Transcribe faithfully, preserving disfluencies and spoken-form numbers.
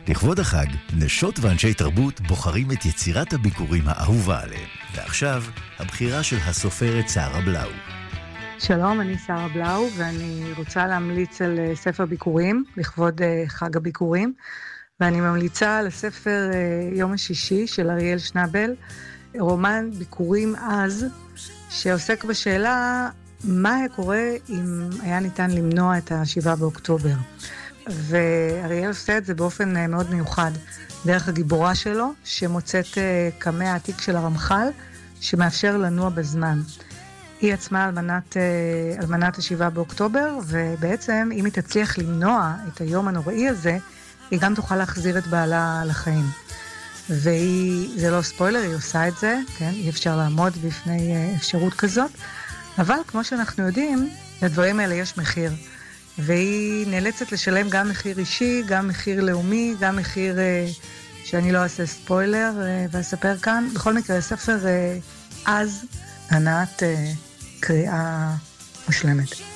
לכבוד החג, נשות ואנשי תרבות בוחרים את יצירת הביקורים האהובה עליהם. ועכשיו, הבחירה של הסופרת שרה בלאו. שלום, אני שרה בלאו, ואני רוצה להמליץ על ספר ביקורים, לכבוד חג הביקורים, ואני ממליצה על הספר יום השישי של אריאל שנבל, רומן ביקורים אז, שעוסק בשאלה מה היה קורה אם היה ניתן למנוע את השבעה באוקטובר. ואריאל עושה את זה באופן מאוד מיוחד, דרך הגיבורה שלו, שמוצאת קמע העתיק של הרמח"ל, שמאפשר לנוע בזמן. היא עצמה אלמנת, אלמנת השבעה באוקטובר, ובעצם אם היא תצליח למנוע את היום הנוראי הזה, היא גם תוכל להחזיר את בעלה לחיים. והיא, זה לא ספוילר, היא עושה את זה, כן? אי אפשר לעמוד בפני אפשרות כזאת, אבל כמו שאנחנו יודעים, לדברים האלה יש מחיר. והיא נאלצת לשלם גם מחיר אישי, גם מחיר לאומי, גם מחיר שאני לא אעשה ספוילר ואספר כאן. בכל מקרה, ספר אז, ענת, קריאה מושלמת.